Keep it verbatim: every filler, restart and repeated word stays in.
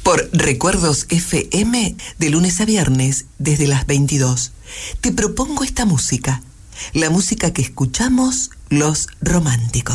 Por Recuerdos F M, de lunes a viernes, desde las veintidós. Te propongo esta música, la música que escuchamos los románticos.